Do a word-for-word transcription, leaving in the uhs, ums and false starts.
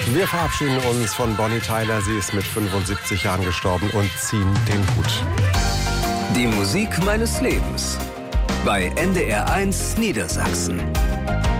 Wir verabschieden uns von Bonnie Tyler. Sie ist mit fünfundsiebzig Jahren gestorben und ziehen den Hut. Die Musik meines Lebens bei N D R eins Niedersachsen.